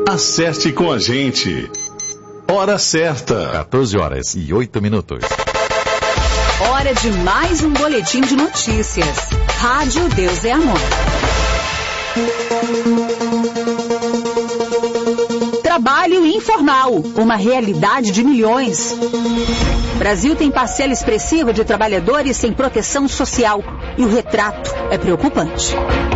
Acerte com a gente. Hora certa. 14h08. Hora de mais um boletim de notícias. Rádio Deus é Amor. Trabalho informal, uma realidade de milhões. Brasil tem parcela expressiva de trabalhadores sem proteção social e o retrato é preocupante.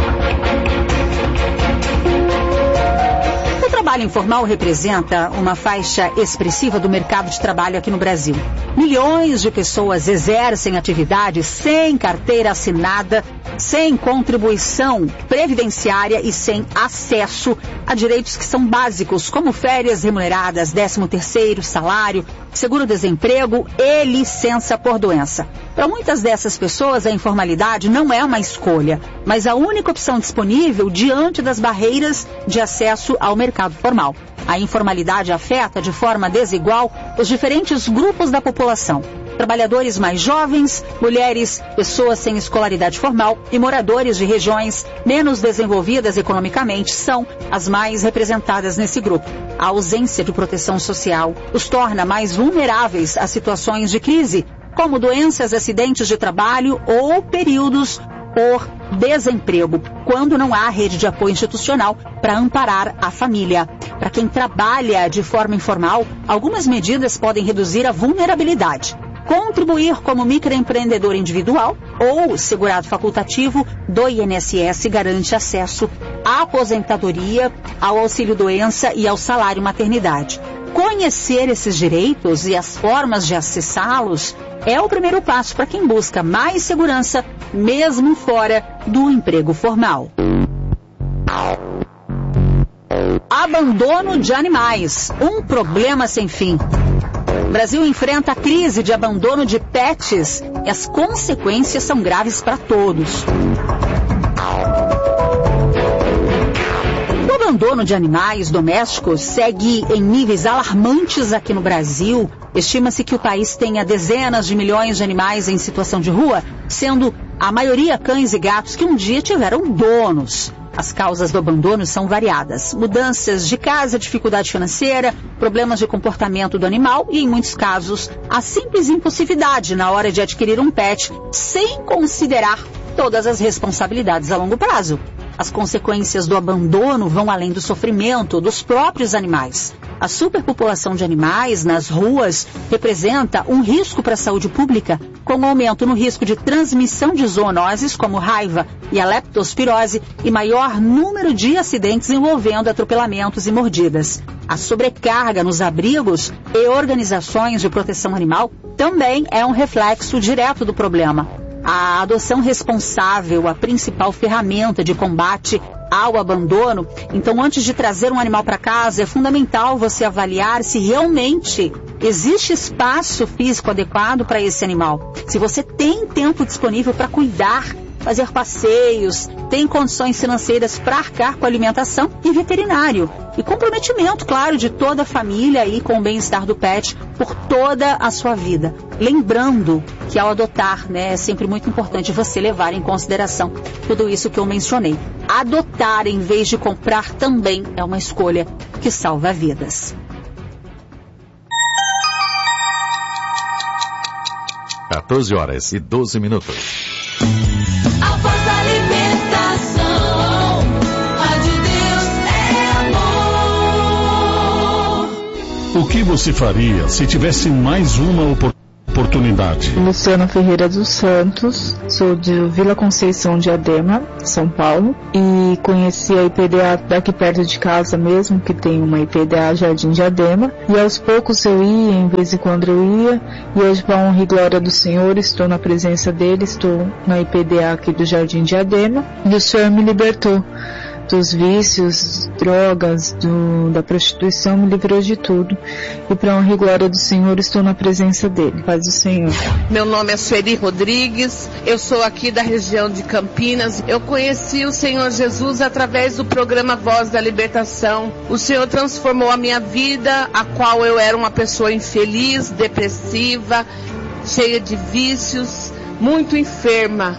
O trabalho informal representa uma faixa expressiva do mercado de trabalho aqui no Brasil. Milhões de pessoas exercem atividades sem carteira assinada, sem contribuição previdenciária e sem acesso a direitos que são básicos, como férias remuneradas, 13º, salário, seguro-desemprego e licença por doença. Para muitas dessas pessoas, a informalidade não é uma escolha, mas a única opção disponível diante das barreiras de acesso ao mercado formal. A informalidade afeta de forma desigual os diferentes grupos da população. Trabalhadores mais jovens, mulheres, pessoas sem escolaridade formal e moradores de regiões menos desenvolvidas economicamente são as mais representadas nesse grupo. A ausência de proteção social os torna mais vulneráveis a situações de crise, como doenças, acidentes de trabalho ou períodos por desemprego, quando não há rede de apoio institucional para amparar a família. Para quem trabalha de forma informal, algumas medidas podem reduzir a vulnerabilidade. Contribuir como microempreendedor individual ou segurado facultativo do INSS garante acesso à aposentadoria, ao auxílio-doença e ao salário maternidade. Conhecer esses direitos e as formas de acessá-los é o primeiro passo para quem busca mais segurança, mesmo fora do emprego formal. Abandono de animais, um problema sem fim. O Brasil enfrenta a crise de abandono de pets e as consequências são graves para todos. O abandono de animais domésticos segue em níveis alarmantes aqui no Brasil. Estima-se que o país tenha dezenas de milhões de animais em situação de rua, sendo a maioria cães e gatos que um dia tiveram donos. As causas do abandono são variadas: mudanças de casa, dificuldade financeira, problemas de comportamento do animal e, em muitos casos, a simples impulsividade na hora de adquirir um pet sem considerar todas as responsabilidades a longo prazo. As consequências do abandono vão além do sofrimento dos próprios animais. A superpopulação de animais nas ruas representa um risco para a saúde pública, com um aumento no risco de transmissão de zoonoses como raiva e a leptospirose e maior número de acidentes envolvendo atropelamentos e mordidas. A sobrecarga nos abrigos e organizações de proteção animal também é um reflexo direto do problema. A adoção responsável, a principal ferramenta de combate ao abandono. Então, antes de trazer um animal para casa, é fundamental você avaliar se realmente existe espaço físico adequado para esse animal. Se você tem tempo disponível para cuidar, fazer passeios, tem condições financeiras para arcar com alimentação e veterinário. E comprometimento, claro, de toda a família e com o bem-estar do pet por toda a sua vida. Lembrando que ao adotar, é sempre muito importante você levar em consideração tudo isso que eu mencionei. Adotar em vez de comprar também é uma escolha que salva vidas. 14h12. A voz da libertação, Rádio Deus é amor. O que você faria se tivesse mais uma oportunidade? Luciana Ferreira dos Santos, sou de Vila Conceição, Diadema, São Paulo, e conheci a IPDA daqui perto de casa mesmo, que tem uma IPDA Jardim Diadema, e aos poucos eu ia, em vez em quando eu ia, e hoje, para a honra e glória do Senhor, estou na presença dele, estou na IPDA aqui do Jardim Diadema, e o Senhor me libertou dos vícios, drogas, da prostituição, me livrou de tudo. E para a honra e glória do Senhor, estou na presença dele. Paz do Senhor. Meu nome é Sueli Rodrigues, eu sou aqui da região de Campinas. Eu conheci o Senhor Jesus através do programa Voz da Libertação. O Senhor transformou a minha vida, a qual eu era uma pessoa infeliz, depressiva, cheia de vícios, muito enferma.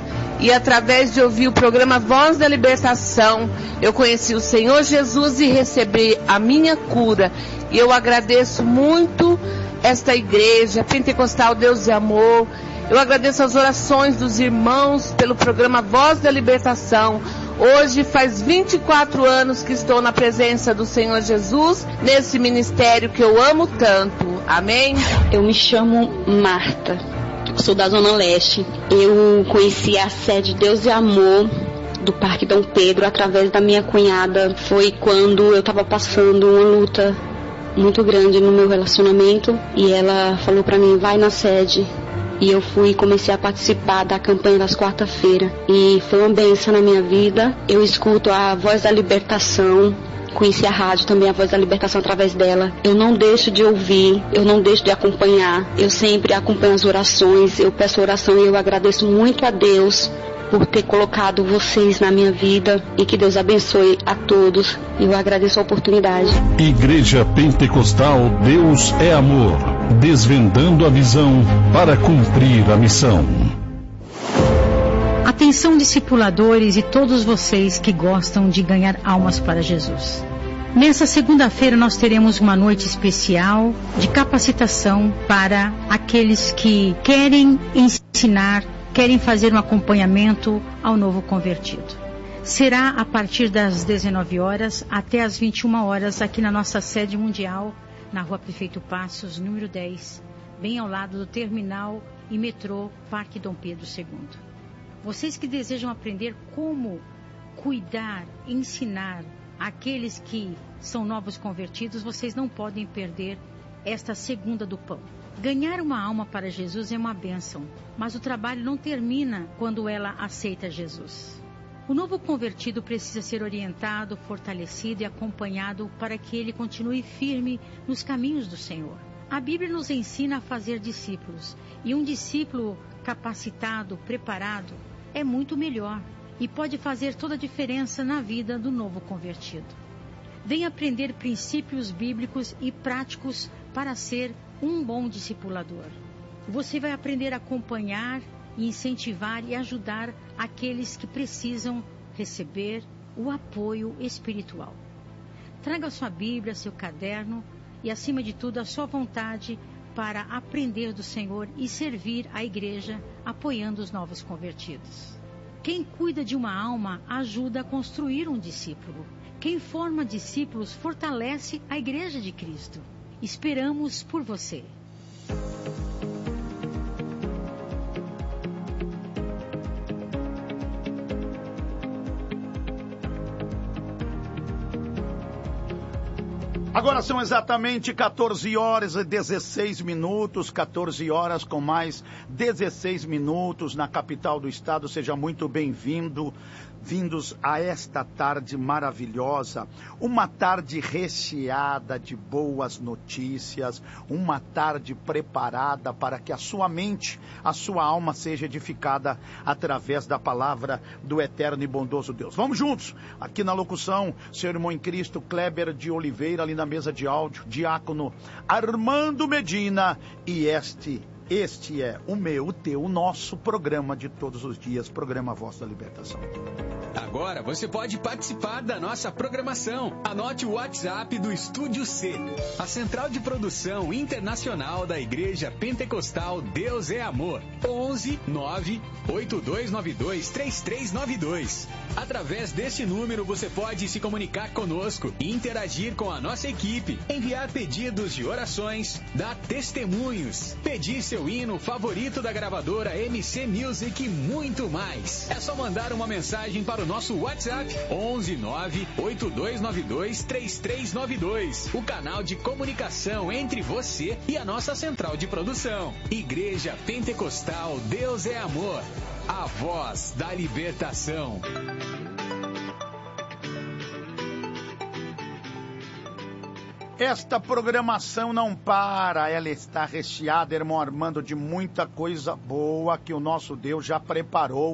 e através de ouvir o programa Voz da Libertação, eu conheci o Senhor Jesus e recebi a minha cura. E eu agradeço muito esta igreja Pentecostal Deus e Amor. Eu agradeço as orações dos irmãos pelo programa Voz da Libertação. Hoje faz 24 anos que estou na presença do Senhor Jesus, nesse ministério que eu amo tanto. Amém? Eu me chamo Marta, sou da Zona Leste. Eu conheci a sede Deus e Amor do Parque Dom Pedro através da minha cunhada. Foi quando eu estava passando uma luta muito grande no meu relacionamento e ela falou para mim, vai na sede. E eu fui e comecei a participar da campanha das quarta-feiras. E foi uma bênção na minha vida. Eu escuto a Voz da Libertação. Conheci a rádio também, a Voz da Libertação, através dela. Eu não deixo de ouvir, eu não deixo de acompanhar. Eu sempre acompanho as orações, eu peço oração e eu agradeço muito a Deus por ter colocado vocês na minha vida e que Deus abençoe a todos. Eu agradeço a oportunidade. Igreja Pentecostal Deus é Amor, desvendando a visão para cumprir a missão. Atenção, discipuladores e todos vocês que gostam de ganhar almas para Jesus. Nessa segunda-feira nós teremos uma noite especial de capacitação para aqueles que querem ensinar, querem fazer um acompanhamento ao novo convertido. Será a partir das 19 horas até as 21 horas aqui na nossa sede mundial, na Rua Prefeito Passos, número 10, bem ao lado do terminal e metrô Parque Dom Pedro II. Vocês que desejam aprender como cuidar, ensinar aqueles que são novos convertidos, vocês não podem perder esta segunda do pão. Ganhar uma alma para Jesus é uma bênção, mas o trabalho não termina quando ela aceita Jesus. O novo convertido precisa ser orientado, fortalecido e acompanhado para que ele continue firme nos caminhos do Senhor. A Bíblia nos ensina a fazer discípulos, e um discípulo capacitado, preparado, é muito melhor e pode fazer toda a diferença na vida do novo convertido. Venha aprender princípios bíblicos e práticos para ser um bom discipulador. Você vai aprender a acompanhar, incentivar e ajudar aqueles que precisam receber o apoio espiritual. Traga sua Bíblia, seu caderno e, acima de tudo, a sua vontade para aprender do Senhor e servir a igreja apoiando os novos convertidos. Quem cuida de uma alma ajuda a construir um discípulo. Quem forma discípulos fortalece a igreja de Cristo. Esperamos por você. Agora são exatamente 14 horas e 16 minutos, 14 horas com mais 16 minutos na capital do estado. Seja muito bem-vindos a esta tarde maravilhosa, uma tarde recheada de boas notícias, uma tarde preparada para que a sua mente, a sua alma seja edificada através da palavra do eterno e bondoso Deus. Vamos juntos, aqui na locução, seu irmão em Cristo, Kleber de Oliveira, ali na mesa de áudio, diácono Armando Medina, e este é o meu, o teu, o nosso programa de todos os dias, programa Voz da Libertação. Agora você pode participar da nossa programação. Anote o WhatsApp do Estúdio C, a central de produção internacional da Igreja Pentecostal Deus é Amor. 11 9 8292 3392. Através deste número você pode se comunicar conosco, interagir com a nossa equipe, enviar pedidos de orações, dar testemunhos, pedir seu hino favorito da gravadora MC Music e muito mais. É só mandar uma mensagem para o nosso WhatsApp 11 9 8292 3392. O canal de comunicação entre você e a nossa central de produção. Igreja Pentecostal Deus é Amor, a voz da libertação. Esta programação não para, ela está recheada, irmão Armando, de muita coisa boa que o nosso Deus já preparou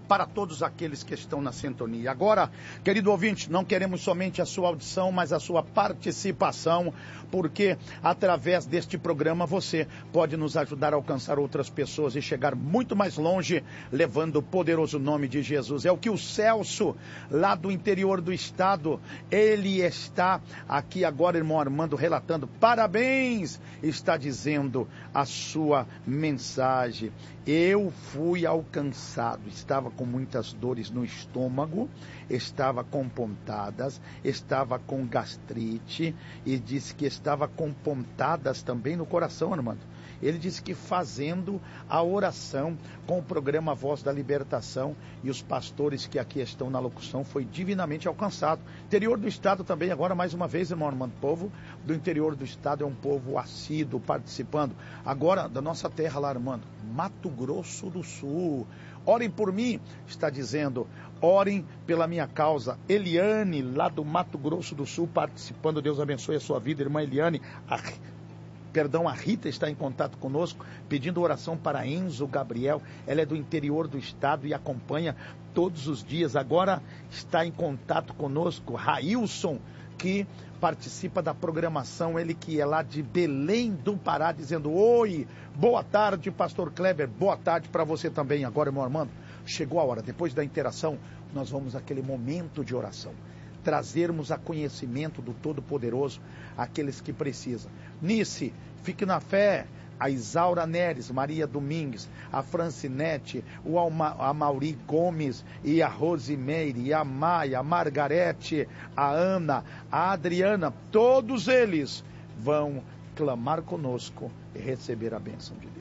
para todos aqueles que estão na sintonia. Agora, querido ouvinte, não queremos somente a sua audição, mas a sua participação, porque através deste programa você pode nos ajudar a alcançar outras pessoas e chegar muito mais longe, levando o poderoso nome de Jesus. É o que o Celso, lá do interior do estado, ele está aqui agora, irmão Armando, relatando. Parabéns, está dizendo a sua mensagem. Eu fui alcançado, estava com muitas dores no estômago, estava com pontadas, estava com gastrite e disse que estava com pontadas também no coração, Armando. Ele disse que fazendo a oração com o programa Voz da Libertação e os pastores que aqui estão na locução foi divinamente alcançado. Interior do estado também, agora mais uma vez, irmão Armando, povo do interior do estado é um povo assíduo participando. Agora da nossa terra lá, Armando, Mato Grosso do Sul. Orem por mim, está dizendo, orem pela minha causa. Eliane, lá do Mato Grosso do Sul, participando. Deus abençoe a sua vida, irmã Eliane. A Rita está em contato conosco, pedindo oração para Enzo Gabriel. Ela é do interior do estado e acompanha todos os dias. Agora está em contato conosco Railson, que participa da programação, ele que é lá de Belém do Pará, dizendo: oi, boa tarde, pastor Kleber, boa tarde para você também. Agora, meu Armando, chegou a hora, depois da interação, nós vamos àquele momento de oração, trazermos a conhecimento do Todo-Poderoso àqueles que precisam. Nice, fique na fé. A Isaura Neres, Maria Domingues, a Francinete, a Mauri Gomes, e a Rosimeire, e a Maia, a Margarete, a Ana, a Adriana, todos eles vão clamar conosco e receber a bênção de Deus.